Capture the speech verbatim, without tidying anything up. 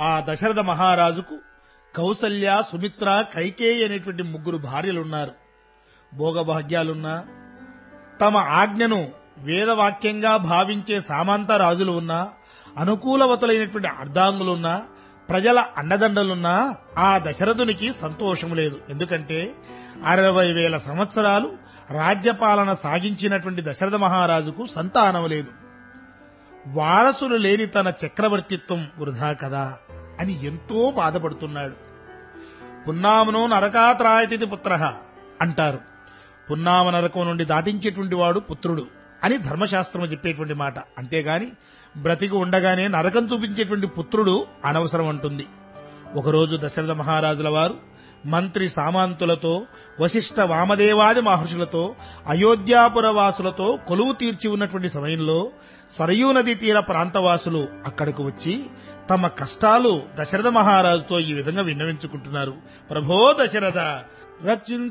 ఆ దశరథ మహారాజుకు కౌసల్య, సుమిత్ర, కైకేయి అనేటువంటి ముగ్గురు భార్యలున్నారు. భోగభాగ్యాలున్నా, తమ ఆజ్ఞను వేదవాక్యంగా భావించే సామంత రాజులు ఉన్నా, అనుకూలవతులైనటువంటి అర్ధాంగులున్నా, ప్రజల అండదండలున్నా ఆ దశరథునికి సంతోషం లేదు. ఎందుకంటే అరవై వేల సంవత్సరాలు రాజ్యపాలన సాగించినటువంటి దశరథ మహారాజుకు సంతానం లేదు. వారసులు లేని తన చక్రవర్తిత్వం వృధా కదా అని ఎంతో బాధపడుతున్నాడు. పున్నామనో నరకాత్రాయతి పుత్ర అంటారు. పున్నామ నరకం నుండి దాటించేటువంటి వాడు పుత్రుడు అని ధర్మశాస్త్రం చెప్పేటువంటి మాట. అంతేగాని బ్రతికి ఉండగానే నరకం చూపించేటువంటి పుత్రుడు అనవసరం అంటుంది. ఒకరోజు దశరథ మహారాజుల వారు మంత్రి సామంతులతో, వశిష్ఠ వామదేవాది మహర్షులతో, అయోధ్యాపుర వాసులతో కొలువు తీర్చి ఉన్నటువంటి సమయంలో సరయూ నదీ తీర ప్రాంతవాసులు అక్కడకు వచ్చి తమ కష్టాలు దశరథ మహారాజుతో ఈ విధంగా విన్నవించుకుంటున్నారు. ప్రభో దశరథ, రక్షించ